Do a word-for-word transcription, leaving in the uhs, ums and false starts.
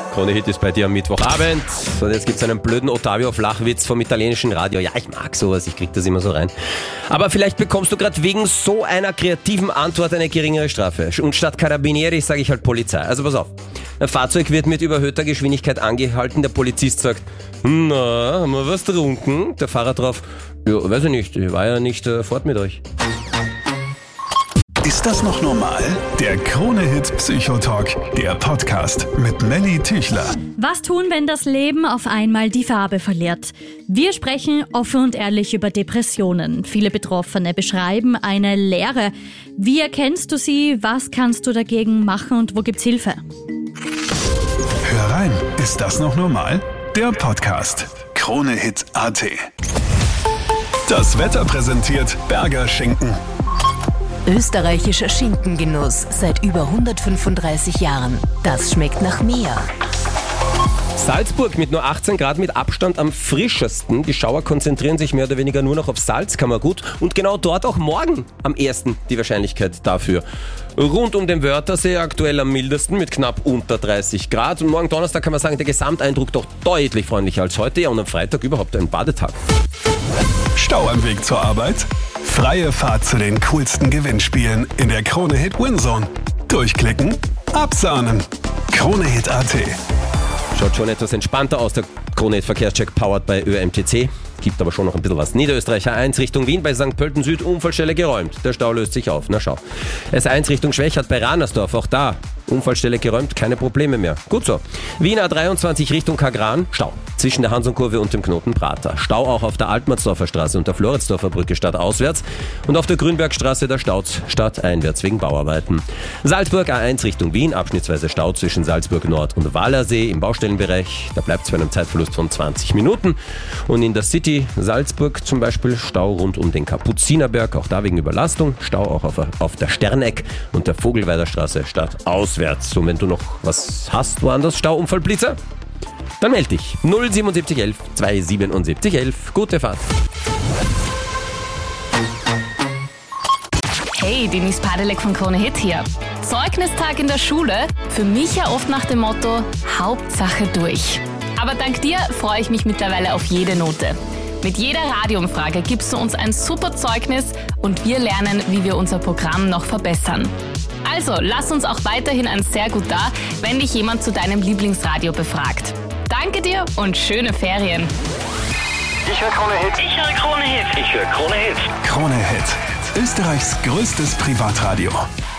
Krone Hit ist bei dir am Mittwochabend. Und jetzt gibt's einen blöden Ottavio-Flachwitz vom italienischen Radio. Ja, ich mag sowas, ich krieg das immer so rein. Aber vielleicht bekommst du gerade wegen so einer kreativen Antwort eine geringere Strafe. Und statt Carabinieri sage ich halt Polizei. Also pass auf. Ein Fahrzeug wird mit überhöhter Geschwindigkeit angehalten. Der Polizist sagt, na, haben wir was getrunken? Der Fahrer drauf, ja, weiß ich nicht, ich war ja nicht äh, fort mit euch. Ist das noch normal? Der Krone-Hit Psychotalk, der Podcast mit Melly Tüchler. Was tun, wenn das Leben auf einmal die Farbe verliert? Wir sprechen offen und ehrlich über Depressionen. Viele Betroffene beschreiben eine Leere. Wie erkennst du sie? Was kannst du dagegen machen und wo gibt's Hilfe? Hör rein, ist das noch normal? Der Podcast Krone-Hit Punkt at. Das Wetter präsentiert Berger Schinken. Österreichischer Schinkengenuss seit über hundertfünfunddreißig Jahren. Das schmeckt nach mehr. Salzburg mit nur achtzehn Grad mit Abstand am frischesten. Die Schauer konzentrieren sich mehr oder weniger nur noch auf Salzkammergut. Und genau dort auch morgen am ersten die Wahrscheinlichkeit dafür. Rund um den Wörthersee aktuell am mildesten mit knapp unter dreißig Grad. Und morgen Donnerstag kann man sagen, der Gesamteindruck doch deutlich freundlicher als heute. Ja, und am Freitag überhaupt ein Badetag. Stau am Weg zur Arbeit? Freie Fahrt zu den coolsten Gewinnspielen in der Krone-Hit Winzone. Durchklicken, absahnen. Krone-Hit Punkt at. Schaut schon etwas entspannter aus, der Krone-Hit Verkehrscheck powered bei Ö M T C. Gibt aber schon noch ein bisschen was. Niederösterreich A eins Richtung Wien bei Sankt Pölten Süd, Unfallstelle geräumt. Der Stau löst sich auf. Na schau. S eins Richtung Schwächert bei Ranersdorf, auch da. Unfallstelle geräumt, keine Probleme mehr. Gut so. Wien A dreiundzwanzig Richtung Kagran, Stau. Zwischen der Hansonkurve und dem Knoten Prater. Stau auch auf der Altmannsdorfer Straße und der Floridsdorfer Brücke stadtauswärts. Und auf der Grünbergstraße der Stau stadteinwärts wegen Bauarbeiten. Salzburg A eins Richtung Wien, abschnittsweise Stau zwischen Salzburg Nord und Wallersee im Baustellenbereich. Da bleibt es bei einem Zeitverlust von zwanzig Minuten. Und in der City Salzburg zum Beispiel Stau rund um den Kapuzinerberg, auch da wegen Überlastung. Stau auch auf, auf der Sterneck und der Vogelweider Straße stadtauswärts. Und wenn du noch was hast, woanders Stauunfall, Blitzer, dann melde dich. null siebenundsiebzig elf zweihundertsiebenundsiebzig elf. Gute Fahrt. Hey, Denise Padelek von Krone Hit hier. Zeugnistag in der Schule? Für mich ja oft nach dem Motto, Hauptsache durch. Aber dank dir freue ich mich mittlerweile auf jede Note. Mit jeder Radioumfrage gibst du uns ein super Zeugnis und wir lernen, wie wir unser Programm noch verbessern. Also, lass uns auch weiterhin ein sehr gut da, wenn dich jemand zu deinem Lieblingsradio befragt. Danke dir und schöne Ferien. Ich höre Krone Hit. Ich höre Krone Hit. Ich höre Krone Hit. Krone Hit. Österreichs größtes Privatradio.